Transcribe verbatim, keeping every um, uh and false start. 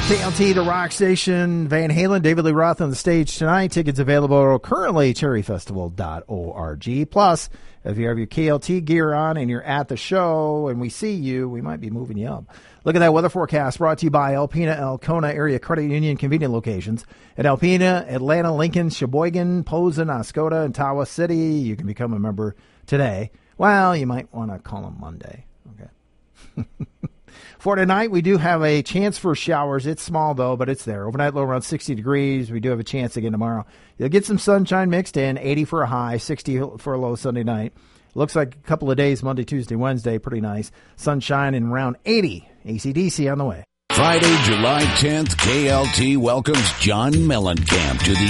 K L T, the rock station, Van Halen, David Lee Roth on the stage tonight. Tickets available currently cherry festival dot org. Plus, if you have your K L T gear on and you're at the show and we see you, we might be moving you up. Look at that weather forecast brought to you by Alpena, Elkona area credit union convenient locations. At Alpena, Atlanta, Lincoln, Sheboygan, Posen, Oscoda, and Tawa City. You can become a member today. Well, you might want to call them Monday. Okay. For tonight, we do have a chance for showers. It's small, though, but it's there. Overnight low around sixty degrees. We do have a chance again tomorrow. You'll get some sunshine mixed in, eighty for a high, sixty for a low Sunday night. Looks like a couple of days, Monday, Tuesday, Wednesday, pretty nice. Sunshine and around eighty. A C D C on the way. Friday, July tenth, K L T welcomes John Mellencamp to the